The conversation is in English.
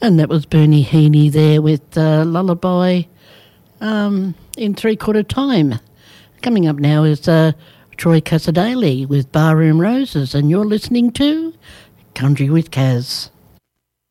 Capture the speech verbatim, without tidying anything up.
And that was Bernie Heaney there with uh, Lullaby um, in three-quarter time. Coming up now is uh, Troy Casadale with Barroom Roses, and you're listening to Country with Kaz.